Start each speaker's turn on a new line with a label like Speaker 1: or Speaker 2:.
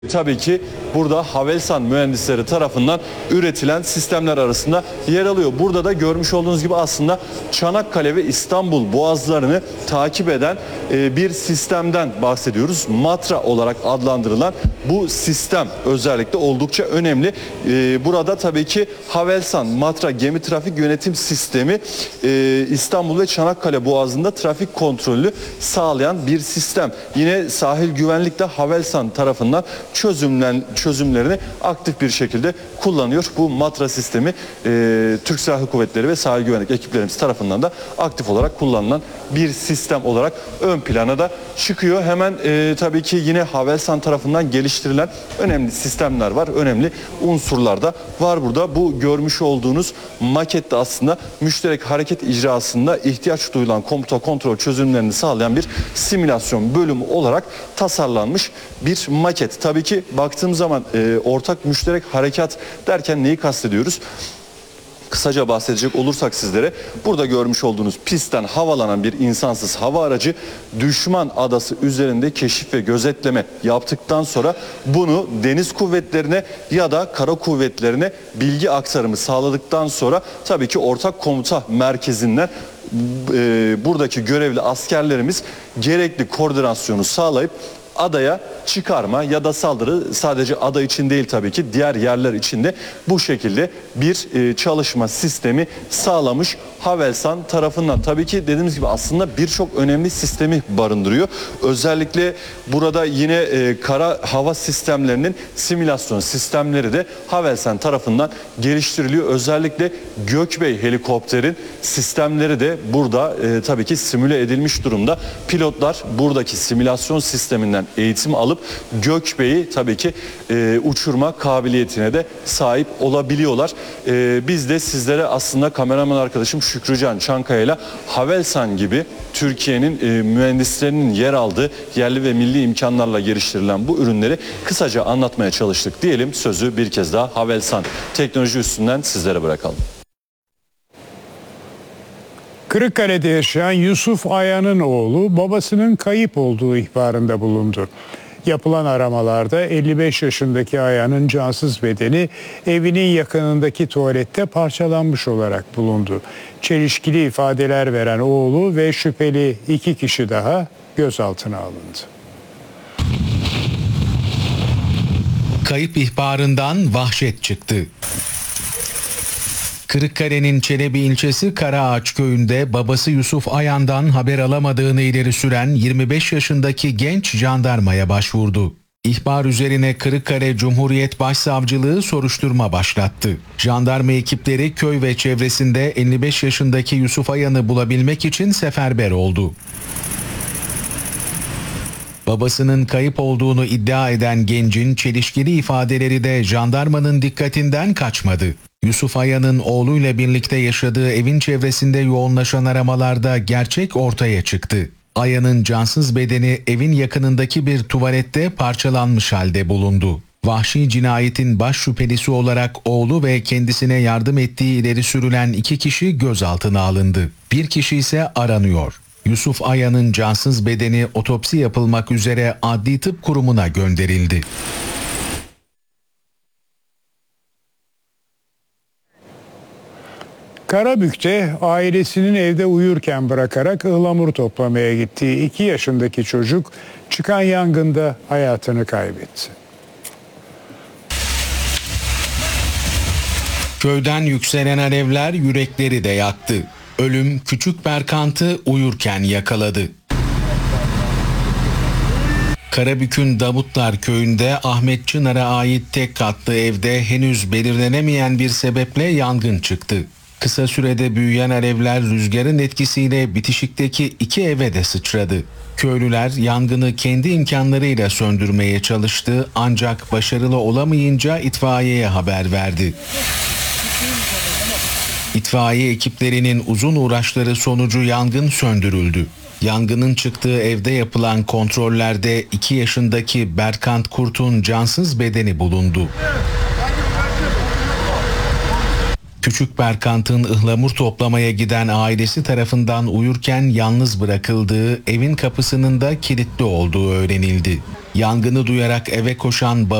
Speaker 1: Tabii ki burada Havelsan mühendisleri tarafından üretilen sistemler arasında yer alıyor. Burada da görmüş olduğunuz gibi aslında Çanakkale ve İstanbul boğazlarını takip eden bir sistemden bahsediyoruz. Matra olarak adlandırılan bu sistem özellikle oldukça önemli. Burada tabii ki Havelsan Matra Gemi Trafik Yönetim Sistemi İstanbul ve Çanakkale boğazında trafik kontrolü sağlayan bir sistem. Yine sahil güvenlikte Havelsan tarafından çözümlerini aktif bir şekilde kullanıyor. Bu Matra sistemi Türk Silahlı Kuvvetleri ve sahil güvenlik ekiplerimiz tarafından da aktif olarak kullanılan bir sistem olarak ön plana da çıkıyor. Hemen tabii ki yine Havelsan tarafından geliştirilen önemli sistemler var. Önemli unsurlar da var burada. Bu görmüş olduğunuz makette aslında müşterek hareket icrasında ihtiyaç duyulan komuta kontrol çözümlerini sağlayan bir simülasyon bölümü olarak tasarlanmış bir maket. Tabii ki baktığım zaman ortak müşterek harekat derken neyi kastediyoruz? Kısaca bahsedecek olursak sizlere, burada görmüş olduğunuz pistten havalanan bir insansız hava aracı düşman adası üzerinde keşif ve gözetleme yaptıktan sonra bunu deniz kuvvetlerine ya da kara kuvvetlerine bilgi aktarımı sağladıktan sonra tabii ki ortak komuta merkezinden buradaki görevli askerlerimiz gerekli koordinasyonu sağlayıp adaya çıkarma ya da saldırı, sadece ada için değil tabii ki diğer yerler için de bu şekilde bir çalışma sistemi sağlamış Havelsan tarafından. Tabii ki dediğimiz gibi aslında birçok önemli sistemi barındırıyor. Özellikle burada yine kara hava sistemlerinin simülasyon sistemleri de Havelsan tarafından geliştiriliyor. Özellikle Gökbey helikopterin sistemleri de burada tabii ki simüle edilmiş durumda. Pilotlar buradaki simülasyon sisteminden eğitim alıp Gökbey'i tabii ki uçurma kabiliyetine de sahip olabiliyorlar. Biz de sizlere aslında kameraman arkadaşım Şükrücan Çankaya ile Havelsan gibi Türkiye'nin mühendislerinin yer aldığı yerli ve milli imkanlarla geliştirilen bu ürünleri kısaca anlatmaya çalıştık diyelim. Sözü bir kez daha Havelsan teknoloji üstünden sizlere bırakalım.
Speaker 2: Kırıkkale'de yaşayan Yusuf Aya'nın oğlu babasının kayıp olduğu ihbarında bulundu. Yapılan aramalarda 55 yaşındaki Aya'nın cansız bedeni evinin yakınındaki tuvalette parçalanmış olarak bulundu. Çelişkili ifadeler veren oğlu ve şüpheli 2 kişi daha gözaltına alındı.
Speaker 3: Kayıp ihbarından vahşet çıktı. Kırıkkale'nin Çelebi ilçesi Karaağaç köyünde babası Yusuf Ayan'dan haber alamadığını ileri süren 25 yaşındaki genç jandarmaya başvurdu. İhbar üzerine Kırıkkale Cumhuriyet Başsavcılığı soruşturma başlattı. Jandarma ekipleri köy ve çevresinde 55 yaşındaki Yusuf Ayan'ı bulabilmek için seferber oldu. Babasının kayıp olduğunu iddia eden gencin çelişkili ifadeleri de jandarmanın dikkatinden kaçmadı. Yusuf Ayan'ın oğluyla birlikte yaşadığı evin çevresinde yoğunlaşan aramalarda gerçek ortaya çıktı. Ayan'ın cansız bedeni evin yakınındaki bir tuvalette parçalanmış halde bulundu. Vahşi cinayetin baş şüphelisi olarak oğlu ve kendisine yardım ettiği ileri sürülen 2 kişi gözaltına alındı. Bir kişi ise aranıyor. Yusuf Ayan'ın cansız bedeni otopsi yapılmak üzere Adli Tıp Kurumu'na gönderildi.
Speaker 2: Karabük'te ailesinin evde uyurken bırakarak ıhlamur toplamaya gittiği 2 yaşındaki çocuk çıkan yangında hayatını kaybetti.
Speaker 3: Köyden yükselen alevler yürekleri de yaktı. Ölüm küçük Berkant'ı uyurken yakaladı. Karabük'ün Davutlar köyünde Ahmet Çınar'a ait tek katlı evde henüz belirlenemeyen bir sebeple yangın çıktı. Kısa sürede büyüyen alevler rüzgarın etkisiyle bitişikteki 2 eve de sıçradı. Köylüler yangını kendi imkanlarıyla söndürmeye çalıştı ancak başarılı olamayınca itfaiyeye haber verdi. İtfaiye ekiplerinin uzun uğraşları sonucu yangın söndürüldü. Yangının çıktığı evde yapılan kontrollerde 2 yaşındaki Berkant Kurt'un cansız bedeni bulundu. Küçük Berkant'ın ıhlamur toplamaya giden ailesi tarafından uyurken yalnız bırakıldığı, evin kapısının da kilitli olduğu öğrenildi. Yangını duyarak eve koşan